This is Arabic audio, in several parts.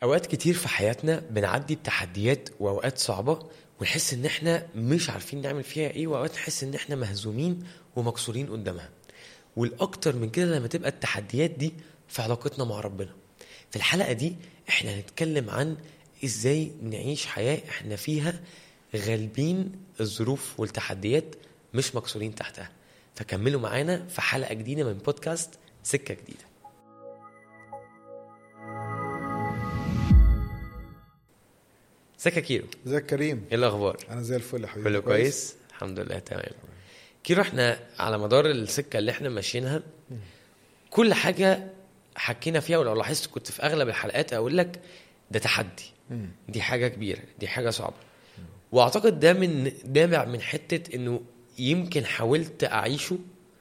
اوقات كتير في حياتنا بنعدي بتحديات واوقات صعبة ونحس ان احنا مش عارفين نعمل فيها ايه، واوقات نحس ان احنا مهزومين ومكسورين قدامها. والاكتر من كده لما تبقى التحديات دي في علاقتنا مع ربنا. في الحلقة دي احنا هنتكلم عن ازاي نعيش حياة احنا فيها غالبين الظروف والتحديات، مش مكسورين تحتها. فكملوا معانا في حلقة جديدة من بودكاست سكة جديدة. ازيك يا كيرو؟ ازيك كريم؟ ايه الاخبار؟ انا زي الفل يا حبيبي. كله كويس الحمد لله تمام. كيرو، احنا على مدار السكة اللي احنا ماشيينها كل حاجة حكينا فيها، ولو لاحظت كنت في اغلب الحلقات اقول لك ده تحدي، دي حاجة كبيرة، دي حاجة صعبة. واعتقد ده دامع من حتة انه يمكن حاولت اعيشه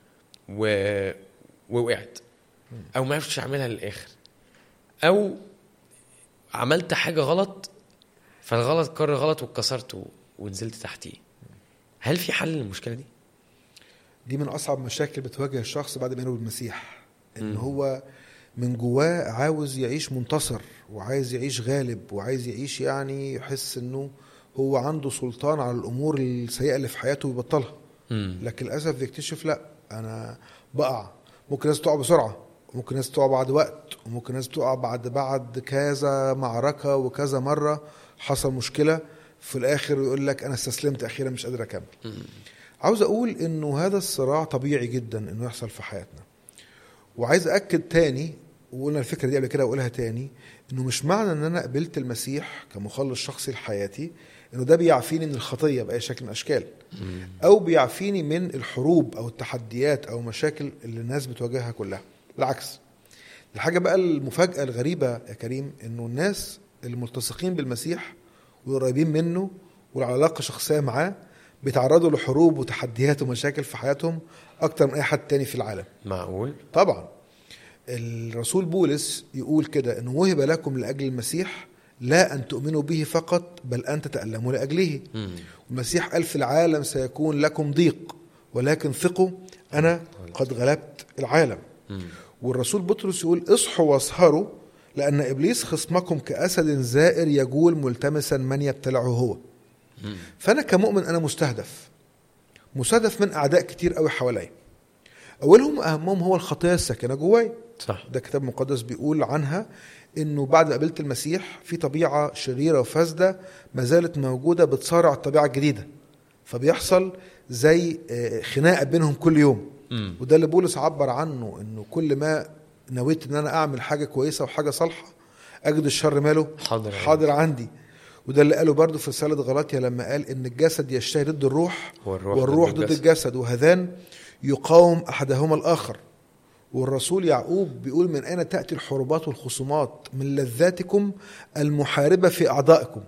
ووقعت، او ما عرفتش اعملها للاخر، او عملت حاجة غلط فالغلط قرر غلط واتكسرت ونزلت تحتيه. هل في حل للمشكلة دي؟ دي من اصعب مشاكل بتواجه الشخص بعد ما ينول بالمسيح، ان هو من جواه عاوز يعيش منتصر، وعايز يعيش غالب، وعايز يعيش يعني يحس انه هو عنده سلطان على الامور السيئة اللي في حياته ويبطلها. لكن للاسف بيكتشف لا، انا بقع. ممكن ناس تقع بسرعة، وممكن ناس تقع بعد وقت، وممكن ناس تقع بعد كذا معركة وكذا مرة حصل مشكلة، في الاخر يقول لك انا استسلمت اخيرا مش قادر اكمل. عاوز اقول انه هذا الصراع طبيعي جدا انه يحصل في حياتنا. وعايز اكد تاني، وقلنا الفكرة دي قبل كده واقولها تاني، انه مش معنى ان انا قبلت المسيح كمخلص شخصي لحياتي انه ده بيعفيني من الخطية باي شكل من الاشكال، او بيعفيني من الحروب او التحديات او مشاكل اللي الناس بتواجهها كلها. بالعكس، الحاجة بقى المفاجأة الغريبة يا كريم انه الناس الملتصقين بالمسيح وقريبين منه والعلاقة شخصية معاه بيتعرضوا لحروب وتحديات ومشاكل في حياتهم أكتر من أي حد تاني في العالم. معقول؟ طبعا. الرسول بولس يقول كده إنه وهب لكم لأجل المسيح لا أن تؤمنوا به فقط بل أن تتألموا لأجله. المسيح قال في العالم سيكون لكم ضيق ولكن ثقوا أنا قد غلبت العالم. والرسول بطرس يقول اصحوا واسهروا لأن إبليس خصمكم كأسد زائر يجول ملتمسا من يبتلعه هو. فأنا كمؤمن أنا مستهدف من أعداء كتير قوي حوالي. أولهم وأهمهم هو الخطيئة الساكنة جواي. صح. ده كتاب مقدس بيقول عنها إنه بعد ما قبلت المسيح في طبيعة شريرة وفاسدة ما زالت موجودة بتصارع الطبيعة الجديدة، فبيحصل زي خناقة بينهم كل يوم. وده اللي بولس عبر عنه، إنه كل ما نويت إن أنا أعمل حاجة كويسة وحاجة صالحة أجد الشر ماله حاضر عندي. وده اللي قاله برضو في رسالة غلاطيا لما قال إن الجسد يشتهي ضد الروح والروح ضد الجسد، وهذان يقاوم أحدهما الآخر. والرسول يعقوب بيقول من أين تأتي الحروبات والخصومات؟ من لذاتكم المحاربة في أعضائكم.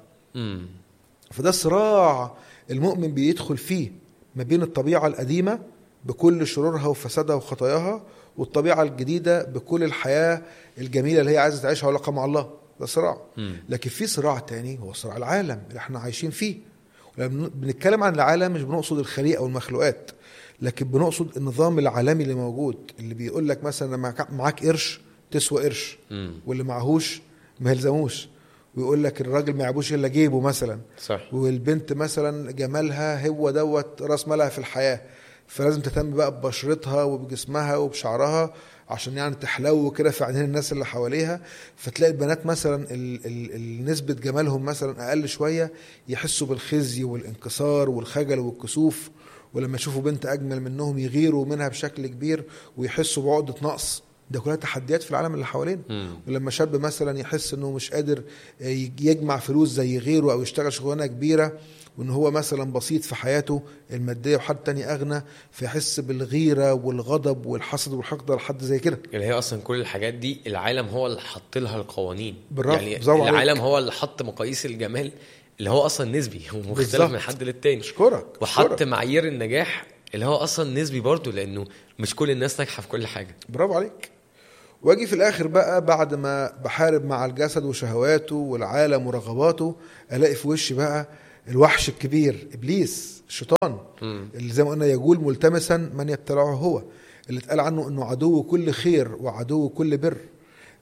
فده صراع المؤمن بيدخل فيه ما بين الطبيعة القديمة بكل شرورها وفسادها وخطاياها والطبيعة الجديدة بكل الحياة الجميلة اللي هي عايزة تعيشها علاقة مع الله. ده صراع. لكن في صراع تاني هو صراع العالم اللي احنا عايشين فيه. ولما بنتكلم عن العالم مش بنقصد الخليقة والمخلوقات، لكن بنقصد النظام العالمي اللي موجود، اللي بيقول لك مثلا معاك قرش تسوى قرش، واللي معهوش ما يلزموش، ويقول لك الراجل ما يعبوش الا جيبه مثلا. صح. والبنت مثلا جمالها هو دوت راس مالها في الحياة، فلازم تهتم بقى ببشرتها وبجسمها وبشعرها عشان يعني تحلو كده في عينين الناس اللي حواليها. فتلاقي البنات مثلا نسبة جمالهم مثلا أقل شوية يحسوا بالخزي والانكسار والخجل والكسوف، ولما يشوفوا بنت أجمل منهم يغيروا منها بشكل كبير ويحسوا بعقدة نقص. ده كلها تحديات في العالم اللي حوالينا. ولما شاب مثلا يحس انه مش قادر يجمع فلوس زي غيره او يشتغل شغلانه كبيره، وان هو مثلا بسيط في حياته الماديه وحد تاني اغنى، فيحس بالغيره والغضب والحسد والحقد لحد زي كده. اللي هي اصلا كل الحاجات دي العالم هو اللي حط لها القوانين. يعني العالم هو اللي حط مقاييس الجمال اللي هو اصلا نسبي ومختلف من حد للتاني. وحط معايير النجاح اللي هو اصلا نسبي برضو، لانه مش كل الناس ناجحه في كل حاجه. برافو عليك. واجي في الاخر بقى بعد ما بحارب مع الجسد وشهواته والعالم ورغباته، الاقي في وشي بقى الوحش الكبير ابليس الشيطان، اللي زي ما قلنا يجول ملتمسا من يبتلعه هو، اللي اتقال عنه انه عدو كل خير وعدو كل بر.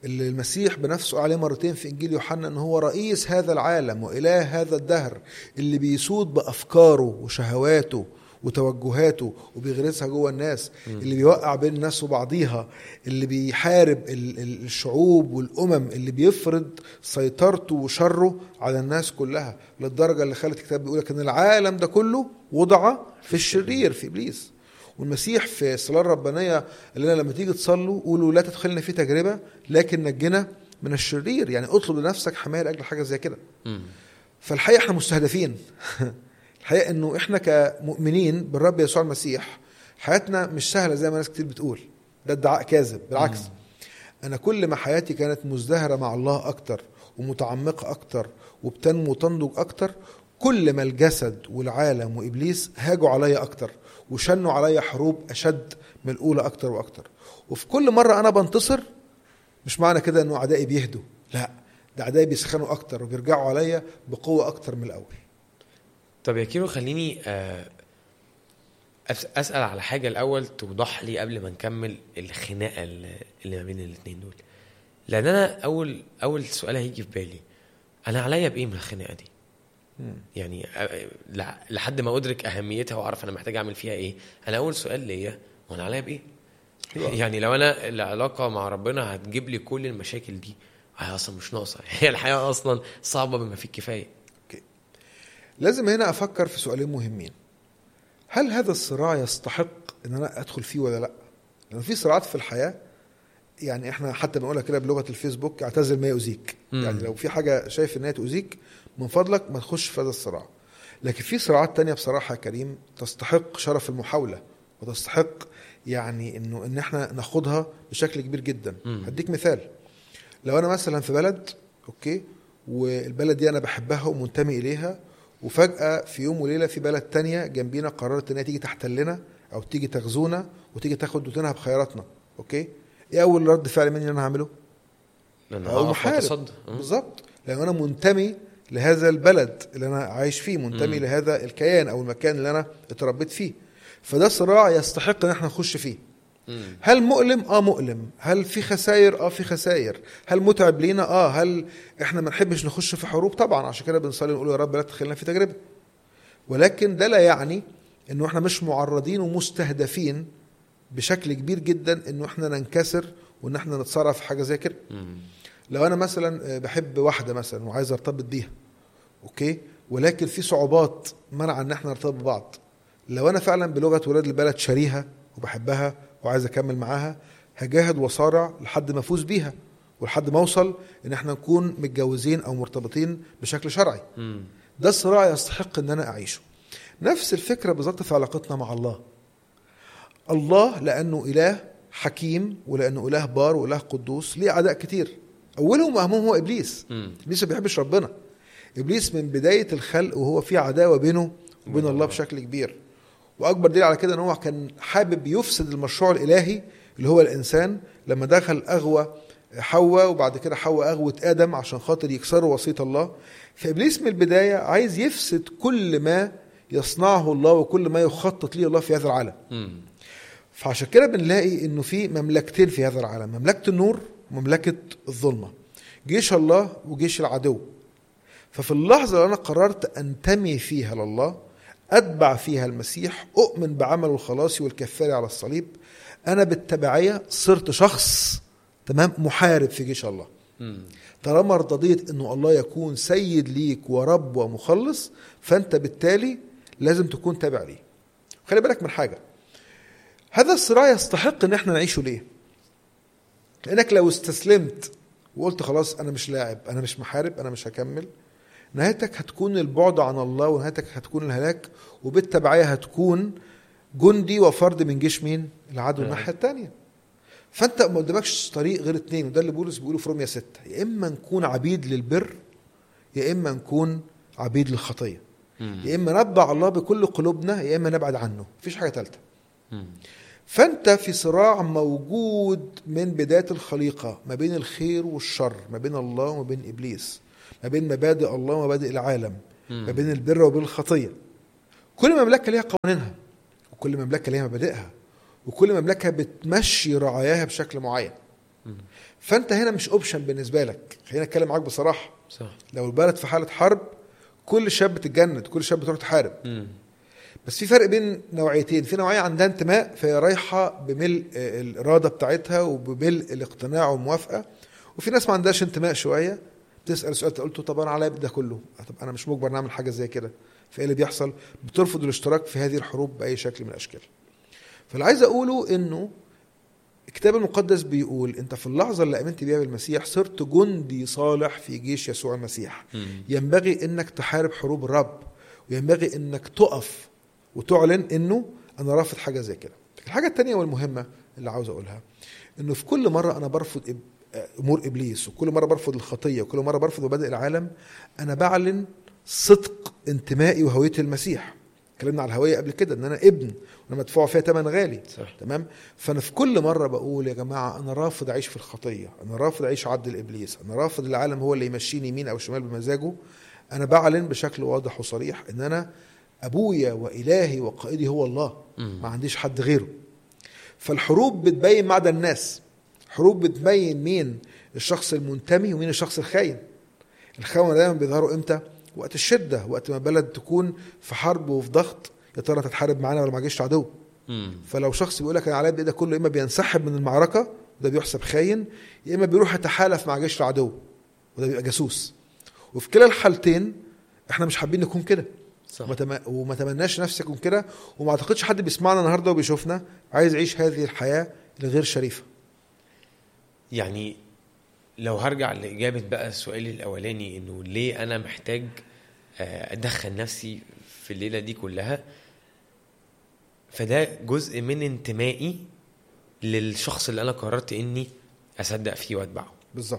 اللي المسيح بنفسه عليه مرتين في إنجيل يوحنا أنه هو رئيس هذا العالم وإله هذا الدهر، اللي بيسود بأفكاره وشهواته وتوجهاته وبيغرسها جوه الناس، اللي بيوقع بين الناس وبعضيها، اللي بيحارب الشعوب والأمم، اللي بيفرض سيطرته وشره على الناس كلها، للدرجة اللي خلت الكتاب بيقولك أن العالم ده كله وضع في الشرير، في إبليس. والمسيح في الصلاة الربانية قال لنا لما تيجي تصلوا قولوا لا تدخلنا في تجربة لكن نجنا من الشرير، يعني اطلب لنفسك حماية لأجل حاجة زي كده. فالحقيقة احنا مستهدفين. الحقيقة انه احنا كمؤمنين بالرب يسوع المسيح حياتنا مش سهلة زي ما ناس كتير بتقول، ده ادعاء كاذب. بالعكس، انا كل ما حياتي كانت مزدهرة مع الله اكتر ومتعمقة اكتر وبتنمو وتنضج اكتر، كل ما الجسد والعالم وابليس هاجوا عليا اكتر وشنوا عليا حروب اشد من الاولى اكتر واكتر. وفي كل مرة انا بنتصر، مش معنى كده انه اعدائي بيهدوا، لا، ده اعدائي بيسخنوا اكتر وبيرجعوا عليا بقوة اكتر من الاول. طب يا كيرو خليني أسأل على حاجة الأول توضح لي قبل ما نكمل الخناقة اللي ما بين الاثنين دول، لأن أنا أول سؤال هيجي في بالي، أنا عليا بإيه من الخناقة دي؟ يعني لحد ما أدرك أهميتها وأعرف أنا محتاج أعمل فيها إيه، أنا أول سؤال ليا وأنا عليا بإيه؟ يعني لو أنا العلاقة مع ربنا هتجيب لي كل المشاكل دي، هي أصلا مش ناقصة، هي الحياة أصلا صعبة بما فيه الكفاية. لازم هنا أفكر في سؤالين مهمين. هل هذا الصراع يستحق أن أنا أدخل فيه ولا لا؟ لأن في صراعات في الحياة، يعني إحنا حتى بنقولها كده بلغة الفيسبوك، اعتزل ما يؤذيك. يعني لو في حاجة شايف أنها تؤذيك من فضلك ما تخش في هذا الصراع. لكن في صراعات تانية بصراحة يا كريم تستحق شرف المحاولة وتستحق يعني إن إحنا ناخدها بشكل كبير جدا. هديك مثال. لو أنا مثلا في بلد أوكي، والبلد دي أنا بحبها ومنتمي إليها، وفجأة في يوم وليلة في بلد تانية جنبينا قررت انها تيجي تحتلنا او تيجي تغزونا وتيجي تاخد دوتينها بخيراتنا، اوكي، ايه اول رد فعل مني انا هعمله؟ او محارب. بالظبط، لان انا منتمي لهذا البلد اللي انا عايش فيه، منتمي لهذا الكيان او المكان اللي انا اتربيت فيه. فده صراع يستحق ان احنا نخش فيه. هل مؤلم؟ مؤلم. هل في خسائر؟ في خسائر. هل متعب لينا؟ هل احنا ما نحبش نخش في حروب؟ طبعا، عشان كده بنصلي نقول يا رب لا تدخلنا في تجربة. ولكن ده لا يعني انه احنا مش معرضين ومستهدفين بشكل كبير جدا انه احنا ننكسر وان احنا نتصرف في حاجة زي كده. لو انا مثلا بحب واحدة مثلا وعايز ارتبط بيها، اوكي، ولكن في صعوبات منع ان احنا نرتبط ببعض، لو انا فعلا بلغة ولاد البلد شريها وبحبها وعايز اكمل معاها، هجاهد وصارع لحد ما افوز بيها ولحد ما اوصل ان احنا نكون متجوزين او مرتبطين بشكل شرعي. ده الصراع يستحق ان انا اعيشه. نفس الفكرة بالظبط في علاقتنا مع الله. الله لانه اله حكيم ولانه اله بار واله قدوس ليه اعداء كتير، اولهم واهمهم هو ابليس. ابليس ما بيحبش ربنا. ابليس من بداية الخلق وهو في عداوة بينه وبين الله بشكل كبير. واكبر دليل على كده ان هو كان حابب يفسد المشروع الالهي اللي هو الانسان، لما دخل اغوى حواء وبعد كده حواء اغوت ادم عشان خاطر يكسروا وصية الله. فابليس من البداية عايز يفسد كل ما يصنعه الله وكل ما يخطط ليه الله في هذا العالم. فعشان كده بنلاقي انه في مملكتين في هذا العالم، مملكة النور ومملكة الظلمة، جيش الله وجيش العدو. ففي اللحظة اللي انا قررت انتمي فيها لله، أتبع فيها المسيح، أؤمن بعمل الخلاصي والكفاري على الصليب، أنا بالتبعية صرت شخص تمام محارب في جيش الله. طالما ارتضيت أنه الله يكون سيد ليك ورب ومخلص، فأنت بالتالي لازم تكون تابع ليه. خلي بالك من حاجة، هذا الصراع يستحق أن احنا نعيشه ليه؟ لأنك لو استسلمت وقلت خلاص أنا مش لاعب، أنا مش محارب، أنا مش هكمل، نهايتك هتكون البعد عن الله، ونهايتك هتكون الهلاك، وبالتبعية هتكون جندي وفرد من جيش مين؟ العدو الناحية التانية. فانت ما قدامكش طريق غير اتنين، وده اللي بولس بيقوله في رومية 6، يا اما نكون عبيد للبر يا اما نكون عبيد للخطية، يا اما نتبع الله بكل قلوبنا يا اما نبعد عنه، مفيش حاجة ثالثه. فانت في صراع موجود من بداية الخليقة ما بين الخير والشر، ما بين الله وما بين ابليس، ما بين مبادئ الله ومبادئ العالم، ما بين البر وبين الخطية. كل مملكة ليها قوانينها، وكل مملكة ليها مبادئها، وكل مملكة بتمشي رعاياها بشكل معين. فانت هنا مش اوبشن بالنسبه لك. خلينا اتكلم معاك بصراحه، صح. لو البلد في حاله حرب كل شاب بتتجند، كل شاب بتروح تحارب. بس في فرق بين نوعيتين. في نوعيه عندها انتماء فهي رايحه بملء الاراده بتاعتها وبملء الاقتناع والموافقه، وفي ناس ما عندهاش انتماء شويه، بتسال سؤال قلت طب انا عليا ده كله، طب انا مش مجبر نعمل حاجه زي كده، فايه اللي بيحصل؟ بترفض الاشتراك في هذه الحروب باي شكل من الاشكال. فاللي عايز اقوله انه الكتاب المقدس بيقول انت في اللحظه اللي امنت بيها بالمسيح صرت جندي صالح في جيش يسوع المسيح. ينبغي انك تحارب حروب الرب، وينبغي انك تقف وتعلن انه انا رافض حاجه زي كده. الحاجه الثانيه والمهمه اللي عاوز اقولها انه في كل مره انا برفض امور ابليس، وكل مره برفض الخطيه، وكل مره برفض مبادئ العالم، انا بعلن صدق انتمائي وهويتي المسيح. اتكلمنا على الهويه قبل كده، ان انا ابن وانا مدفوع فيها ثمن غالي. صح. تمام. فانا في كل مره بقول يا جماعه انا رافض اعيش في الخطيه، انا رافض اعيش عبد الابليس، انا رافض العالم هو اللي يمشيني يمين او شمال بمزاجه. انا بعلن بشكل واضح وصريح ان انا ابويا والهي وقائدي هو الله، ما عنديش حد غيره. فالحروب بتبين معدن الناس، حروب بتبين مين الشخص المنتمي ومين الشخص الخاين. الخونه دايما بيظهروا امتى؟ وقت الشده، وقت ما بلد تكون في حرب وفي ضغط، يا ترى تتحارب معانا ولا مع جيش عدو. فلو شخص بيقول لك انا عليا بايدك كله، اما بينسحب من المعركه وده بيحسب خاين، يا اما بيروح يتحالف مع جيش العدو وده بيبقى جاسوس. وفي كلا الحالتين احنا مش حابين نكون كده، وما تمناش نفسك يكون كده، وما اعتقدش حد بيسمعنا النهارده وبيشوفنا عايز يعيش هذه الحياه الغير شريفه. يعني لو هرجع لإجابة بقى سؤالي الأولاني إنه ليه أنا محتاج أدخل نفسي في الليلة دي كلها، فده جزء من انتمائي للشخص اللي أنا قررت إني أصدق فيه وأتبعه. بالظبط.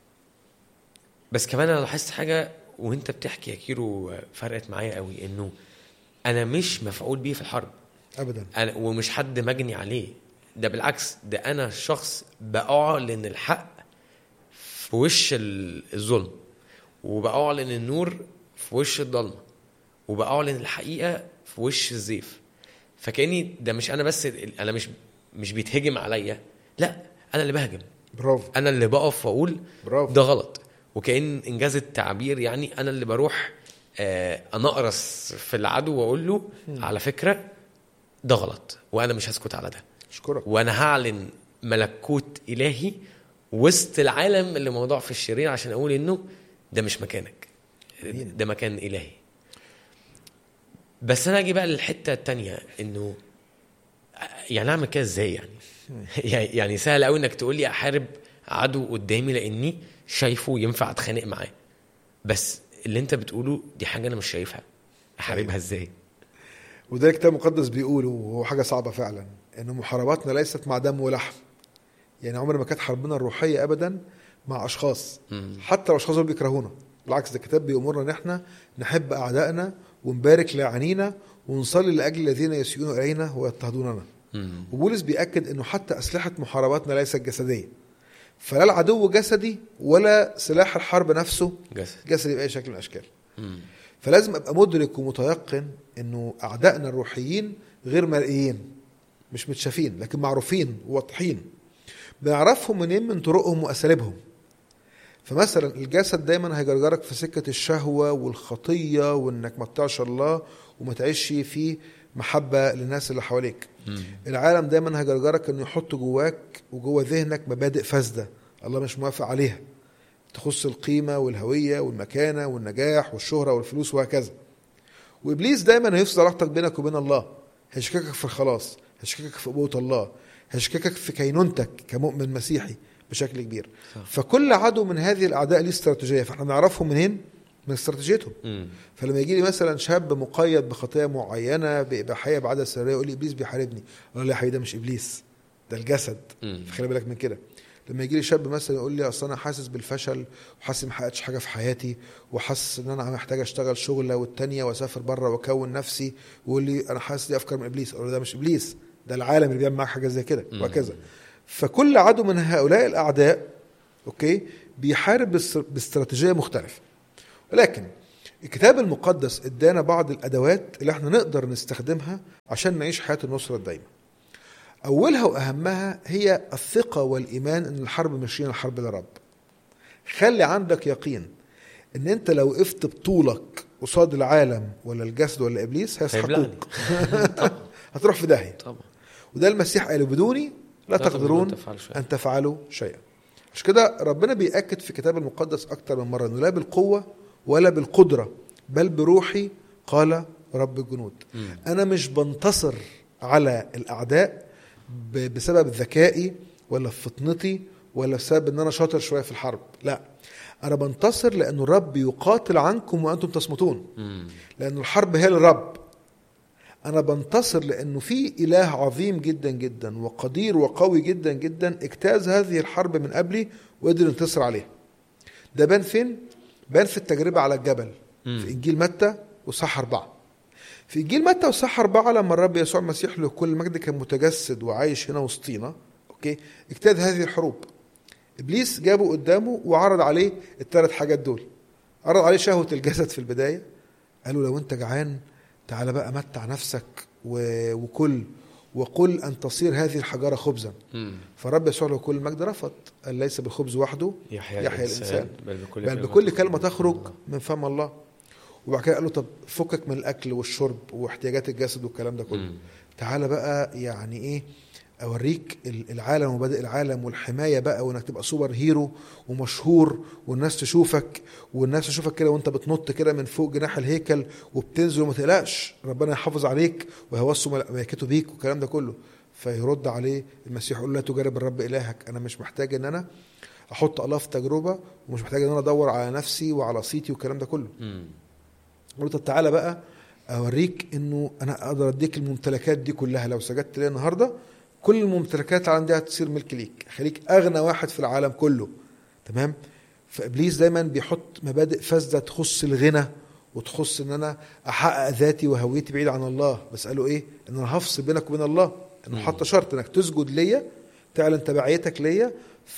بس كمان أنا لاحظت حاجة وإنت بتحكي يا كيرو فرقت معايا قوي، إنه أنا مش مفعول بيه في الحرب أبدا، أنا ومش حد مجني عليه، ده بالعكس، ده أنا شخص بأعلن الحق في وش الظلم، وبأعلن النور في وش الضلمة، وبأعلن الحقيقة في وش الزيف. فكأني ده مش أنا بس، أنا مش بيتهجم عليا، لا أنا اللي بهجم. برافو. أنا اللي بقف وأقول برافو. ده غلط، وكأن إنجاز التعبير يعني أنا اللي بروح أنقرص في العدو وأقول له على فكرة ده غلط، وأنا مش هسكت على ده. أشكرك. وأنا هعلن ملكوت إلهي وسط العالم اللي موضوع في الشرير، عشان أقول إنه ده مش مكانك، ده مكان إلهي. بس أنا أجي بقى للحتة التانية، إنه يعني أعمل كده إزاي؟ يعني سهل أوي إنك تقولي أحارب عدو قدامي لأني شايفه ينفع أتخانق معاه، بس اللي أنت بتقوله دي حاجة أنا مش شايفها، أحاربها إزاي؟ وده الكتاب المقدس بيقوله، وهو حاجة صعبة فعلا، إنه محارباتنا ليست مع دم ولحم. يعني عمر ما كانت حربنا الروحية أبدا مع أشخاص، حتى لو أشخاص بيكرهونا. بالعكس، ده الكتاب بيأمرنا إن احنا نحب أعدائنا ونبارك لعنينا ونصلي لأجل الذين يسيئون إلينا ويضطهدوننا. وبولس بيأكد إنه حتى أسلحة محارباتنا ليست جسدية، فلا العدو جسدي ولا سلاح الحرب نفسه جسدي بأي شكل من الأشكال. فلازم أبقى مدرك ومتيقن إنه أعدائنا الروحيين غير مرئيين، مش متشافين، لكن معروفين وواضحين، بنعرفهم منين؟ من طرقهم وأساليبهم. فمثلا الجسد دايما هيجرجرك في سكة الشهوة والخطية، وإنك ما تطيعش الله وما تعيش في محبة للناس اللي حواليك. العالم دايما هيجرجرك إنه يحط جواك وجوا ذهنك مبادئ فاسدة الله مش موافق عليها، تخص القيمة والهوية والمكانة والنجاح والشهرة والفلوس وهكذا. وإبليس دايما هيفصل علاقتك بينك وبين الله، هيشككك في الخلاص، هيشككك في قوة الله، هيشككك في كينونتك كمؤمن مسيحي بشكل كبير. فكل عدو من هذه الأعداء ليه استراتيجية، فاحنا نعرفهم منين؟ من استراتيجيتهم. فلما يجي لي مثلا شاب مقيد بخطية معينة، بإباحية، بعادة سرية، يقول لي إبليس بيحاربني، أقول له يا حبيبي ده مش إبليس، ده الجسد. فخلي بالك من كده. لما يجي لي شاب مثلا يقول لي اصل انا حاسس بالفشل وحاسس ما حققتش حاجه في حياتي وحاسس ان انا محتاج اشتغل شغله والتانيه واسافر بره واكون نفسي، ويقول لي انا حاسس دي افكار من ابليس، اقول له ده مش ابليس، ده العالم اللي بيعمل معاك حاجه زي كده وهكذا. فكل عدو من هؤلاء الاعداء اوكي بيحارب باستراتيجيه مختلفه. ولكن الكتاب المقدس ادانا بعض الادوات اللي احنا نقدر نستخدمها عشان نعيش حياه النصره الدايمه. أولها وأهمها هي الثقة والإيمان أن الحرب ماشيين الحرب لرب. خلي عندك يقين أن أنت لو وقفت بطولك قصاد العالم ولا الجسد ولا إبليس هيسحقوك هتروح في داهية طبعا. وده المسيح قال بدوني لا تقدرون أن تفعلوا شيئا. مش كده ربنا بيأكد في كتاب المقدس أكتر من مرة أنه لا بالقوة ولا بالقدرة بل بروحي قال رب الجنود. أنا مش بنتصر على الأعداء بسبب ذكائي ولا فطنتي ولا بسبب أن أنا شاطر شوية في الحرب، لا، أنا بنتصر لأن الرب يقاتل عنكم وأنتم تصمتون، لأن الحرب هي للرب. أنا بنتصر لأنه في إله عظيم جدا جدا وقدير وقوي جدا جدا اجتاز هذه الحرب من قبلي وقدر ينتصر عليها. ده بان فين؟ بان في التجربة على الجبل في إنجيل متى وصح 4. في إنجيل متى وصح 4 لما الرب يسوع المسيح له كل المجد كان متجسد وعايش هنا وسطينا، أوكي، اجتاز هذه الحروب. إبليس جابه قدامه وعرض عليه الثلاث حاجات دول. عرض عليه شهوة الجسد في البداية، قالوا لو أنت جعان تعال بقى متع نفسك وكل وقل أن تصير هذه الحجارة خبزا. فالرب يسوع له كل المجد رفض، قال ليس بالخبز وحده يحيى الإنسان بل بكل كلمة تخرج من فم الله. وبعد كده قال له طب فكك من الأكل والشرب واحتياجات الجسد والكلام ده كله، تعال بقى يعني إيه أوريك العالم وبدأ العالم والحماية بقى، وإنك تبقى سوبر هيرو ومشهور والناس تشوفك كده وانت بتنط كده من فوق جناح الهيكل وبتنزل وما تقلقش، ربنا يحافظ عليك ويوصوا ملائكته بيك والكلام ده كله. فيرد عليه المسيح يقول لا تجرب الرب إلهك. أنا مش محتاج إن أنا أحط الله في تجربة، ومش محتاج إن أنا أدور على نفسي وعلى صيتي والكلام ده كله. قلت طب تعالى بقى أوريك إنه أنا أقدر أديك الممتلكات دي كلها. لو سجدت لي النهاردة كل الممتلكات العالم دي هتصير ملك ليك، خليك أغنى واحد في العالم كله. تمام. فإبليس دايما بيحط مبادئ فاسدة تخص الغنى وتخص إن أنا أحقق ذاتي وهويتي بعيد عن الله. بس قالوا إيه؟ إن أنا هفصل بينك وبين الله، إنه حط شرط إنك تسجد ليا، تعلن تبعيتك ليا،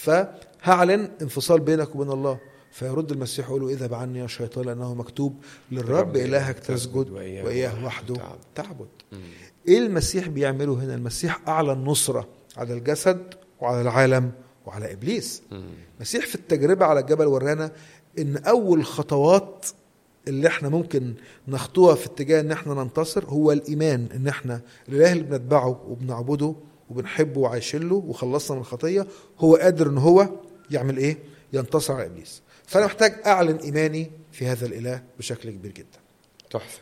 فهعلن انفصال بينك وبين الله. فيرد المسيح يقول له اذهب عني يا شيطان لأنه مكتوب للرب إلهك تسجد وإياه وحده تعبد. ايه المسيح بيعمله هنا؟ المسيح اعلن نصرة على الجسد وعلى العالم وعلى إبليس. المسيح في التجربة على الجبل ورانا ان اول خطوات اللي احنا ممكن نخطوها في اتجاه ان احنا ننتصر هو الايمان ان احنا الاله اللي بنتبعه وبنعبده وبنحبه وعايشين له وخلصنا من الخطية هو قادر ان هو يعمل ايه؟ ينتصر على إبليس. فأنا محتاج أعلن إيماني في هذا الإله بشكل كبير جدا. تحفة.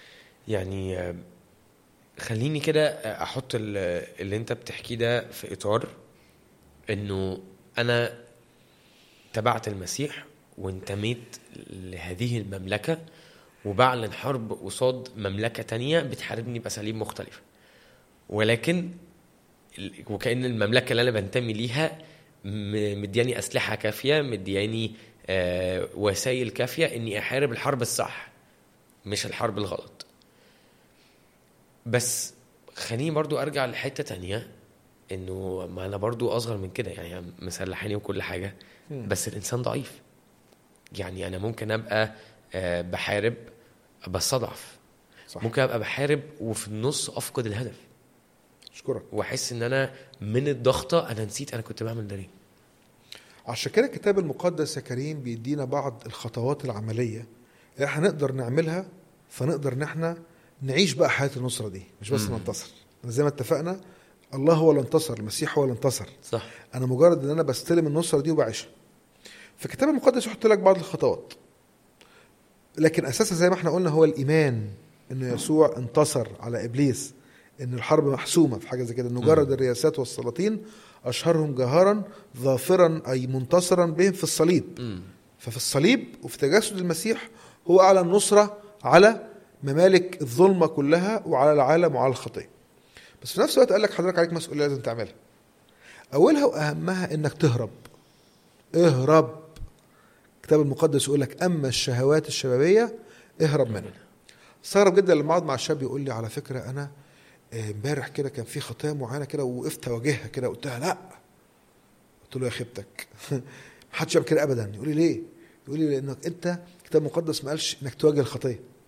يعني خليني كده أحط اللي أنت بتحكيه ده في إطار إنه أنا تبعت المسيح وانتميت لهذه المملكة وبعلن حرب قصاد مملكة تانية بتحاربني بأساليب مختلفة، ولكن وكأن المملكة اللي أنا بنتمي ليها مدياني أسلحة كافية، مدياني وسائل كافية إني أحارب الحرب الصح مش الحرب الغلط. بس خليني برضو أرجع لحتة تانية، إنه ما أنا برضو أصغر من كده، يعني مسلحاني وكل حاجة بس الإنسان ضعيف. يعني أنا ممكن أبقى بحارب بس أضعف، ممكن أبقى بحارب وفي النص أفقد الهدف، أشكرك، وأحس إن أنا من الضغطة أنا نسيت أنا كنت بعمل ده ليه. عشان كده الكتاب المقدس يا كريم بيدينا بعض الخطوات العملية اللي احنا نقدر نعملها، فنقدر ان احنا نعيش بقى حياة النصرة دي، مش بس ننتصر. زي ما اتفقنا الله هو اللي انتصر، المسيح هو اللي انتصر، صح. انا مجرد ان انا بستلم النصرة دي وبعيشها. فالكتاب المقدس يحط لك بعض الخطوات، لكن اساسا زي ما احنا قلنا هو الايمان ان يسوع انتصر على ابليس، ان الحرب محسومة في حاجة زي كده، انه جرد الرياسات والسلاطين أشهرهم جهارا ظافرا أي منتصرا بهم في الصليب. ففي الصليب وفي تجسد المسيح هو أعلى النصرة على ممالك الظلمة كلها وعلى العالم وعلى الخطية. بس في نفس الوقت قال لك حضرتك عليك مسؤولية لازم تعملها. أولها وأهمها إنك تهرب. اهرب. الكتاب المقدس يقول لك أما الشهوات الشبابية اهرب منها. استغرب جدا لما اقعد مع الشاب يقول لي على فكرة أنا امبارح كده كان في خطايا معينه كده ووقفت اواجهها كده قلتها لا. قلت له يا خيبتك محدش يعمل كده ابدا. يقول لي ليه؟ يقول لي لانك انت الكتاب المقدس ما قالش انك تواجه الخطيه،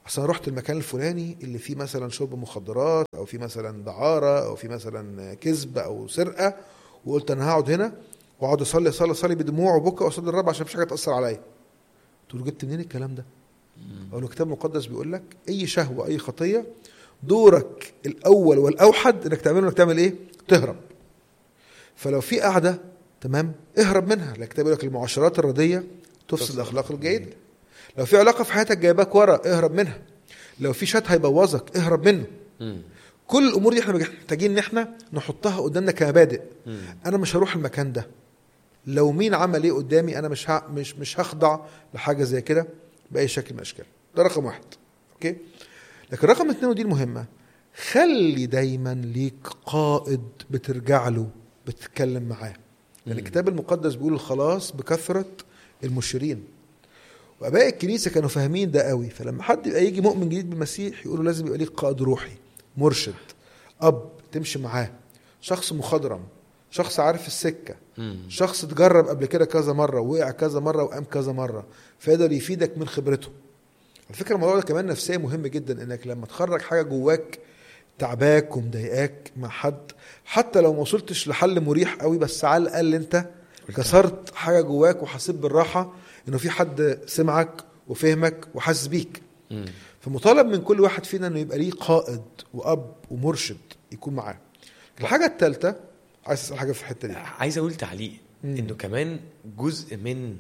اصل انا رحت المكان الفلاني اللي فيه مثلا شرب مخدرات او فيه مثلا دعاره او فيه مثلا كذب او سرقه، وقلت انا هقعد هنا واقعد اصلي بدموع وبكى واصلي الرب عشان مفيش حاجه تاثر عليا. تقول له جبت منين الكلام ده؟ اقول له الكتاب المقدس بيقول لك اي شهوه اي خطيه دورك الاول والاوحد انك تعمله، انك تعمل ايه؟ تهرب. فلو في قاعده تمام اهرب منها، الكتاب بيقول لك المعاشرات الرديه تفسد الاخلاق الجيده. لو في علاقه في حياتك جايباك ورا اهرب منها. لو في شات هيبوظك اهرب منه. كل الامور دي احنا محتاجين ان احنا نحطها قدامنا كمبادئ. انا مش هروح المكان ده لو مين عمل ايه قدامي، انا مش هخضع لحاجه زي كده باي شكل من الاشكال. ده رقم 1. اوكي. لكن رقم 2 ودي المهمه، خلي دايما ليك قائد بترجع له بتتكلم معاه. لان الكتاب المقدس بيقول الخلاص بكثره المشيرين، واباء الكنيسه كانوا فاهمين ده قوي. فلما حد يبقى يجي مؤمن جديد بالمسيح يقولوا لازم يبقى ليك قائد روحي، مرشد، اب تمشي معاه، شخص مخضرم، شخص عارف السكه، شخص تجرب قبل كده كذا مره ووقع كذا مره وقام كذا مره فيقدر يفيدك من خبرته. على فكره الموضوع ده كمان نفسيا مهم جدا، انك لما تخرج حاجه جواك تعباك ومضايقاك مع حد، حتى لو ما وصلتش لحل مريح قوي، بس على الاقل انت كسرت حاجه جواك وحسيت بالراحه انه في حد سمعك وفهمك وحاسس بيك. فمطالب من كل واحد فينا انه يبقى ليه قائد واب ومرشد يكون معاه. الحاجه الثالثه، عايز اسال حاجه في الحته دي، عايز اقول تعليق انه كمان جزء من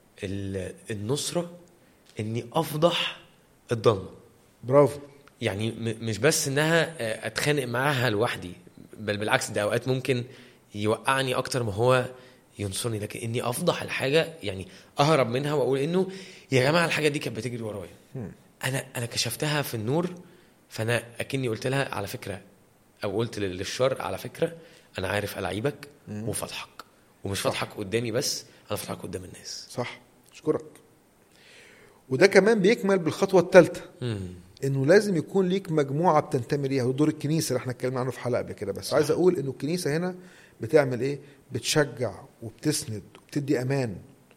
النصره اني افضح الضلمه. برافو. يعني مش بس انها اتخانق معاها لوحدي، بل بالعكس ده اوقات ممكن يوقعني اكتر ما هو ينصرني. لكن اني افضح الحاجه، يعني اهرب منها واقول انه يا جماعه الحاجه دي كانت بتجري ورايا، انا كشفتها في النور، فانا اكني قلت لها على فكره، او قلت للشر على فكره انا عارف ألاعيبك وفضحك، ومش فضحك قدامي بس، انا فضحك قدام الناس. صح، اشكرك. وده كمان بيكمل بالخطوه الثالثه، انه لازم يكون ليك مجموعه بتنتمي ليها، ودور الكنيسه اللي احنا اتكلمنا عنه في حلقه قبل كده. بس صح. عايز اقول انه الكنيسه هنا بتعمل ايه؟ بتشجع وبتسند وبتدي امان.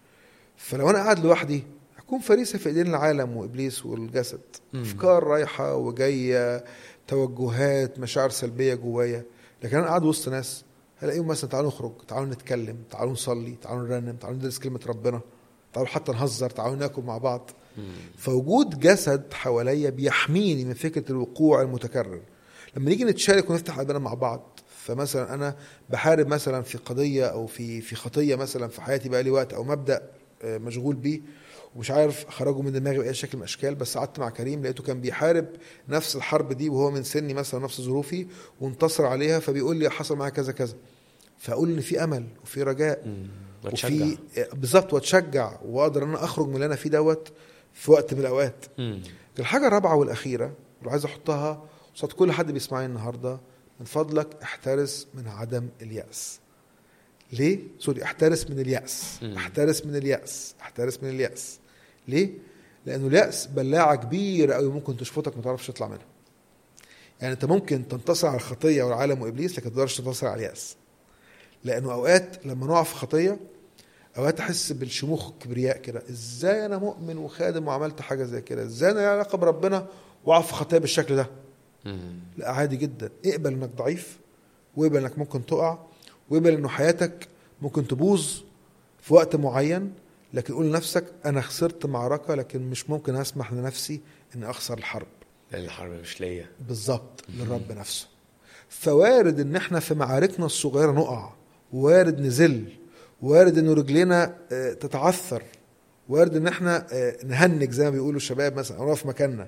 فلو انا قاعد لوحدي هكون فريسه في ايدين العالم وابليس والجسد، افكار رايحه وجايه، توجهات، مشاعر سلبيه جوايا. لكن انا قاعد وسط ناس هلاقيهم مثلا تعالوا نخرج، تعالوا نتكلم، تعالوا نصلي، تعالوا نرنم، تعالوا ندرس كلمه ربنا، تعالوا حتى نهزر، تعالوا ناكل مع بعض. فوجود جسد حواليا بيحميني من فكره الوقوع المتكرر. لما نيجي نتشارك ونفتح قلبنا مع بعض، فمثلا انا بحارب مثلا في قضيه او في خطيه مثلا في حياتي بقى لي وقت، او مبدا مشغول بيه ومش عارف اخرجه من دماغي باي شكل من الاشكال، بس قعدت مع كريم لقيته كان بيحارب نفس الحرب دي وهو من سني مثلا نفس ظروفي وانتصر عليها، فبيقول لي حصل معايا كذا كذا، فاقول ان في امل وفي رجاء وفي بالظبط، واتشجع واقدر ان انا اخرج من اللي انا فيه دوت في وقت من الاوقات. الحاجه الرابعه والاخيره اللي عايز احطها قصاد كل حد بيسمعني النهارده، من فضلك احترس من عدم اليأس. ليه؟ احترس من اليأس. احترس من اليأس. احترس من اليأس. ليه؟ لأنه اليأس بلاعة كبيرة قوي ممكن تشفطك ما تعرفش تطلع منها. يعني انت ممكن تنتصر على الخطية والعالم وإبليس، لكن ما تقدرش تنتصر على اليأس. لأنه أوقات لما نقع في خطية، أوقات أحس بالشموخ الكبرياء كده، إزاي أنا مؤمن وخادم وعملت حاجة زي كده، إزاي أنا لي علاقة بربنا وقع في خطية بالشكل ده. لا، عادي جدا. اقبل انك ضعيف، واقبل انك ممكن تقع، واقبل انه حياتك ممكن تبوظ في وقت معين، لكن قول لنفسك انا خسرت معركة، لكن مش ممكن اسمح لنفسي اني اخسر الحرب، لان الحرب مش ليا، بالظبط للرب نفسه. فوارد ان احنا في معاركنا الصغيرة نقع، وارد نزل، وارد ان رجلنا تتعثر، وارد ان احنا نهنج زي ما بيقولوا الشباب مثلا، او في مكاننا.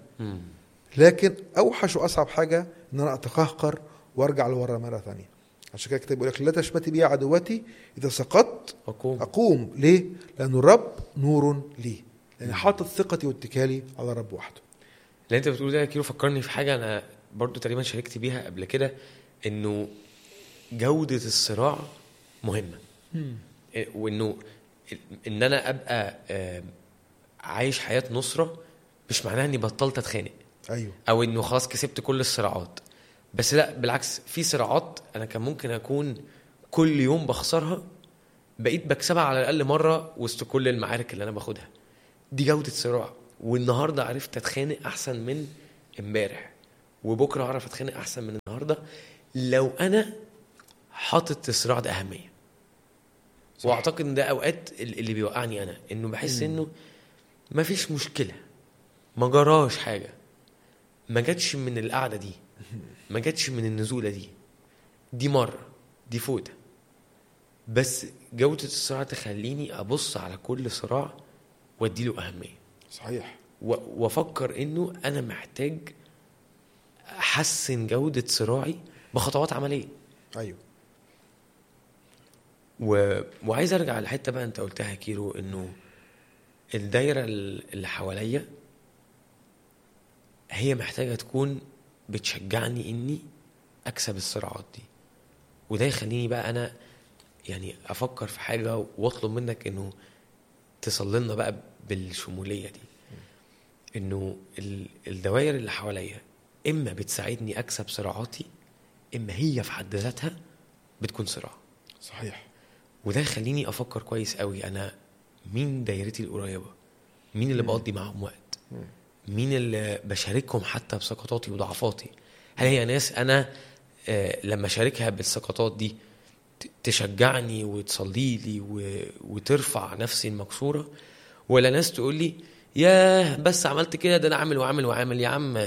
لكن اوحش واصعب حاجه ان انا اتقهقر وارجع لورا مره ثانيه. عشان كده الكتاب بيقول لك لا تشمتي بي عدوتي، اذا سقطت اقوم. ليه؟ لان الرب نور لي، لان حاطط ثقتي واتكالي على الرب وحده. اللي انت بتقول ده كيلو فكرني في حاجه انا برضو تقريبا شاركت بيها قبل كده، انه جوده الصراع مهمه. وانه ان انا ابقى عايش حياه نصره مش معناها اني بطلت اتخانق. أيوه. او انه خلاص كسبت كل الصراعات، بس لا، بالعكس، في صراعات انا كان ممكن اكون كل يوم بخسرها، بقيت بكسبها على الاقل مره وسط كل المعارك اللي انا باخدها. دي جوده صراع. والنهارده عرفت اتخانق احسن من امبارح، وبكره اعرف اتخانق احسن من النهارده لو انا حاطط الصراع ده اهميه. صح. واعتقد ان ده اوقات اللي بيوقعني انا، انه بحس انه ما فيش مشكله، ما جراش حاجه، ما جاتش من القعده دي، ما جاتش من النزوله دي مره، دي فوته. بس جوده الصراع تخليني ابص على كل صراع واديله اهميه. صحيح. وافكر انه انا محتاج احسن جوده صراعي بخطوات عمليه. ايوه. وعايز ارجع لحته بقى انت قلتها يا كيرو، انه الدايره اللي حواليا هي محتاجه تكون بتشجعني اني اكسب الصراعات دي. وده يخليني بقى انا يعني افكر في حاجه واطلب منك انه تصلنا بقى بالشموليه دي، انه الدوائر اللي حواليا اما بتساعدني اكسب صراعاتي، اما هي في حد ذاتها بتكون صراع. صحيح. وده يخليني افكر كويس قوي انا مين دايرتي القريبه، مين اللي بقضي معاهم وقت، مين اللي بشاركهم حتى بسقطاتي وضعفاتي. هل هي ناس انا لما شاركها بالسقطات دي تشجعني وتصلي لي وترفع نفسي المكسوره، ولا ناس تقول لي ياه بس عملت كده، ده انا عامل وعامل يا عم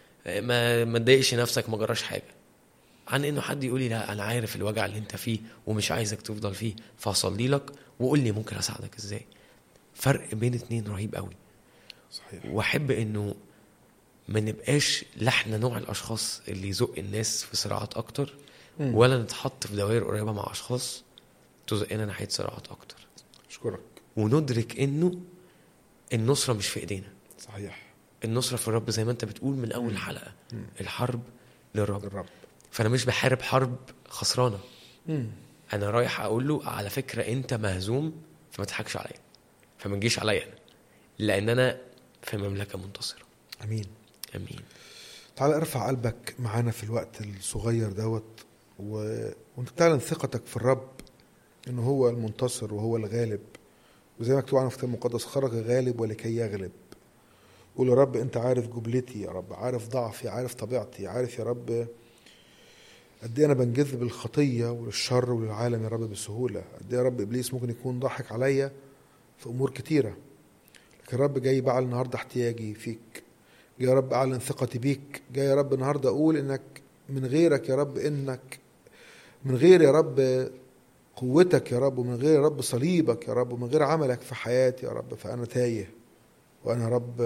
ما تضايقش نفسك، ما جراش حاجه. عن انه حد يقول لي لا انا عارف الوجع اللي انت فيه ومش عايزك تفضل فيه، فاصلي لك وقول لي ممكن اساعدك ازاي. فرق بين اتنين رهيب قوي. صحيح. واحب انه ما نبقاش لحنا نوع الاشخاص اللي يزق الناس في صراعات اكتر، ولا نتحط في دوائر قريبه مع اشخاص تزقنا ناحيه صراعات اكتر. اشكرك. وندرك انه النصره مش في ايدينا. صحيح. النصره في الرب زي ما انت بتقول من اول حلقه. الحرب للرب. الرب. فانا مش بحارب حرب خسرانه. انا رايح اقول له على فكره انت مهزوم، فما تضحكش عليا، فما تجيش عليا انا، لان انا في مملكه منتصره. امين. امين. تعال ارفع قلبك معانا في الوقت الصغير دوت وانت تعلن ثقتك في الرب انه هو المنتصر وهو الغالب، وزي ما مكتوب عنه في الكتاب المقدس خرج غالب ولكي يغلب. قول يا رب انت عارف جبلتي، يا رب عارف ضعفي، عارف طبيعتي، عارف يا رب قد ايه انا بنجذب للخطيه وللشر وللعالم يا رب بسهوله، قد ايه يا رب ابليس ممكن يكون ضحك عليا في امور كتيره، لكن الرب جاي بعلن النهارده احتياجي فيك، جاي يا رب اعلن ثقتي بيك، جاي يا رب النهارده اقول انك من غيرك يا رب، انك من غير يا رب قوتك يا رب، ومن غير يا رب صليبك يا رب، ومن غير عملك في حياتي يا رب فانا تايه، وانا يا رب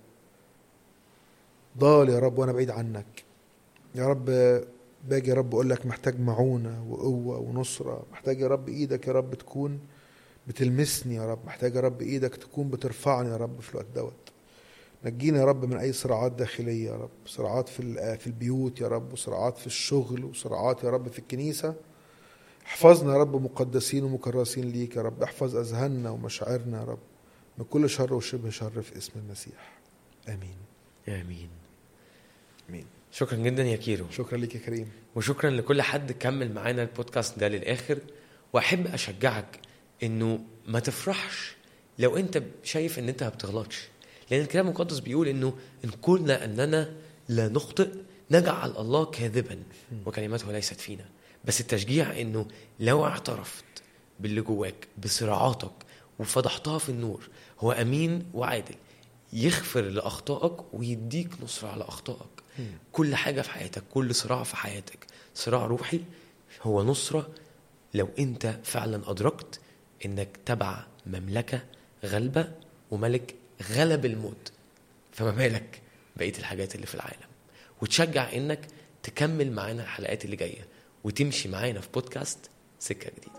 ضال يا رب، وانا بعيد عنك يا رب. باجي يا رب اقول لك محتاج معونة وقوة ونصرة، محتاج يا رب ايدك يا رب تكون بتلمسني يا رب، محتاج يا رب ايدك تكون بترفعني يا رب في الوقت دوت. نجينا يا رب من اي صراعات داخلية يا رب، صراعات في البيوت يا رب، وصراعات في الشغل، وصراعات يا رب في الكنيسة. احفظنا يا رب مقدسين ومكرسين ليك يا رب، احفظ اذهاننا ومشاعرنا يا رب من كل شر وشبه شر في اسم المسيح. امين. امين. امين. شكرا جدا يا كيرو. شكرا لك يا كريم. وشكرا لكل حد كمل معانا البودكاست ده للآخر. واحب اشجعك انه ما تفرحش لو انت شايف ان انت ما بتغلطش، لان الكتاب المقدس بيقول انه ان قلنا اننا لا نخطئ نجعل الله كاذبا وكلماته ليست فينا. بس التشجيع انه لو اعترفت باللي جواك بصراعاتك وفضحتها في النور، هو امين وعادل يغفر لأخطائك ويديك نصر على أخطائك. كل حاجة في حياتك، كل صراع في حياتك، صراع روحي هو نصرة لو انت فعلا أدركت انك تبع مملكة غلبة وملك غلب الموت، فما بالك بقية الحاجات اللي في العالم. وتشجع انك تكمل معانا الحلقات اللي جاية وتمشي معانا في بودكاست سكة جديدة.